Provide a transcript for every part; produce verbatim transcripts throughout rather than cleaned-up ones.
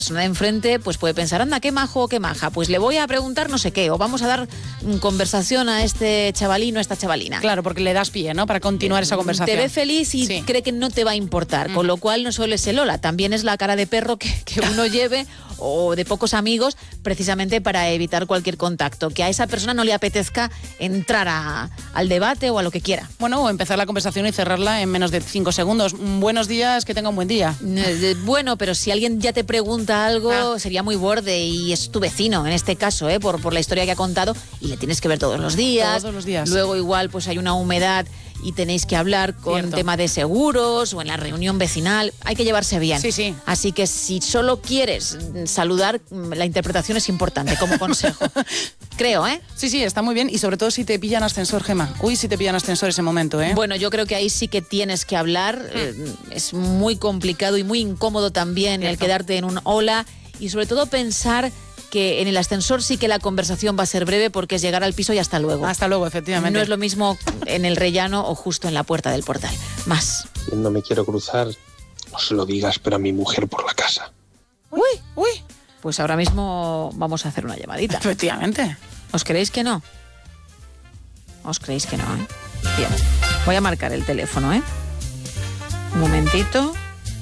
persona de enfrente pues puede pensar, anda, qué majo o qué maja, pues le voy a preguntar no sé qué, o vamos a dar conversación a este chavalino, a esta chavalina. Claro, porque le das pie, ¿no?, para continuar esa conversación. Te ve feliz y sí. cree que no te va a importar, uh-huh. con lo cual no solo es el hola, también es la cara de perro que, que uno lleve o de pocos amigos, precisamente para evitar cualquier contacto, que a esa persona no le apetezca entrar a, al debate o a lo que quiera. Bueno, o empezar la conversación y cerrarla en menos de cinco segundos. Buenos días, que tenga un buen día. Bueno, pero si alguien ya te pregunta algo, ah. sería muy borde y es tu vecino, en este caso, ¿eh? por, por la historia que ha contado, y le tienes que ver todos los días. Todos los días. Luego igual pues hay una humedad y tenéis que hablar con Cierto. tema de seguros o en la reunión vecinal. Hay que llevarse bien. Sí, sí. Así que si solo quieres saludar, la interpretación es importante como consejo. Creo, ¿eh? Sí, sí, está muy bien. Y sobre todo si te pillan ascensor, Gemma. Uy, si te pillan ascensor ese momento, ¿eh? Bueno, yo creo que ahí sí que tienes que hablar. Mm. Eh, es muy complicado y muy incómodo también Cierto. el quedarte en un hola y sobre todo pensar que en el ascensor sí que la conversación va a ser breve porque es llegar al piso y hasta luego. Hasta luego, efectivamente. No es lo mismo en el rellano o justo en la puerta del portal. Más. No me quiero cruzar, no se lo digas, pero a mi mujer por la casa. Uy, uy. Pues ahora mismo vamos a hacer una llamadita. Efectivamente. ¿Os creéis que no? ¿Os creéis que no, eh? Bien. Voy a marcar el teléfono, ¿eh? Un momentito.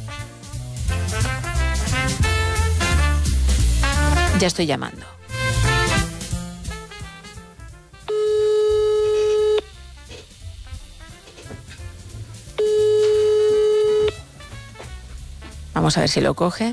Ya estoy llamando. Vamos a ver si lo coge.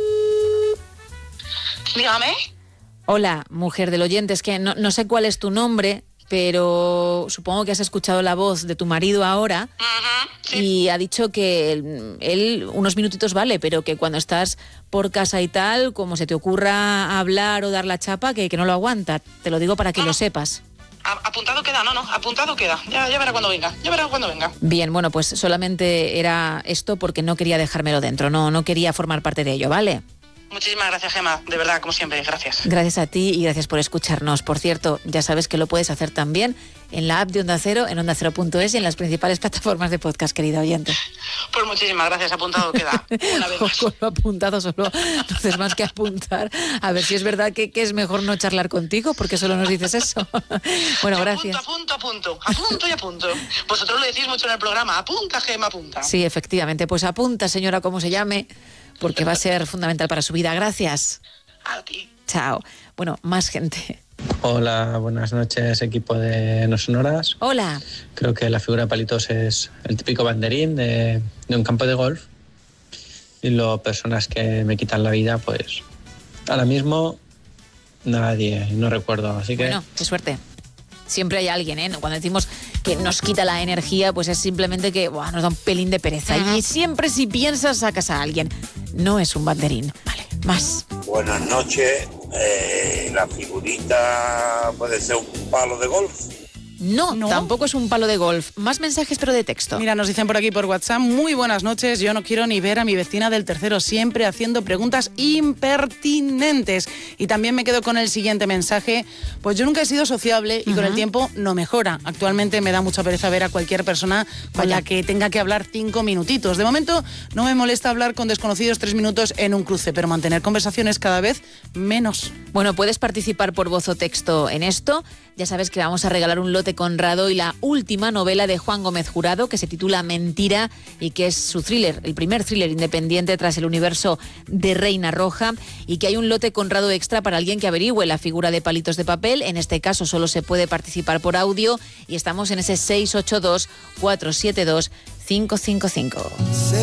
Dígame. Hola, mujer del oyente, es que no, no sé cuál es tu nombre, pero supongo que has escuchado la voz de tu marido ahora. Uh-huh, sí. Y ha dicho que él, él unos minutitos vale, pero que cuando estás por casa y tal, como se te ocurra hablar o dar la chapa, que, que no lo aguanta. Te lo digo para que no, lo sepas. A, apuntado queda, no, no, apuntado queda. Ya, ya verá cuando venga, ya verá cuando venga. Bien, bueno, pues solamente era esto porque no quería dejármelo dentro, no, no quería formar parte de ello, ¿vale? Muchísimas gracias, Gemma, de verdad, como siempre, gracias. Gracias a ti y gracias por escucharnos. Por cierto, ya sabes que lo puedes hacer también en la app de Onda Cero, en onda cero punto es y en las principales plataformas de podcast, querida oyente. Pues muchísimas gracias, apuntado queda. Una vez más. Lo apuntado solo, no haces más que apuntar. A ver si es verdad que, que es mejor no charlar contigo, porque solo nos dices eso. Bueno, Yo gracias. Apunto, apunto, apunto, apunto y apunto. Vosotros lo decís mucho en el programa, apunta, Gemma, apunta. Sí, efectivamente, pues apunta, señora, como se llame, porque va a ser fundamental para su vida. Gracias. A ti. Chao. Bueno, más gente. Hola, buenas noches, equipo de No Sonoras. Hola. Creo que la figura de Palitos es el típico banderín de, de un campo de golf. Y las personas que me quitan la vida, pues ahora mismo nadie, no recuerdo. Así que... Bueno, qué suerte. Siempre hay alguien, ¿eh? Cuando decimos que nos quita la energía, pues es simplemente que buah, nos da un pelín de pereza. Uh-huh. Y siempre si piensas, sacas a alguien. No es un banderín. Vale, más. Buenas noches. Eh, la figurita puede ser un palo de golf. No, no, tampoco es un palo de golf. Más mensajes, pero de texto. Mira, nos dicen por aquí por WhatsApp, muy buenas noches, yo no quiero ni ver a mi vecina del tercero, siempre haciendo preguntas impertinentes. Y también me quedo con el siguiente mensaje, pues yo nunca he sido sociable y uh-huh. con el tiempo no mejora. Actualmente me da mucha pereza ver a cualquier persona con la que tenga que hablar cinco minutitos. De momento no me molesta hablar con desconocidos tres minutos en un cruce, pero mantener conversaciones cada vez menos. Bueno, puedes participar por voz o texto en esto. Ya sabes que vamos a regalar un lote Conrado y la última novela de Juan Gómez Jurado, que se titula Mentira y que es su thriller, el primer thriller independiente tras el universo de Reina Roja, y que hay un lote Conrado extra para alguien que averigüe la figura de Palitos de Papel. En este caso solo se puede participar por audio y estamos en ese seis ocho dos, cuatro siete dos, cinco cinco cinco.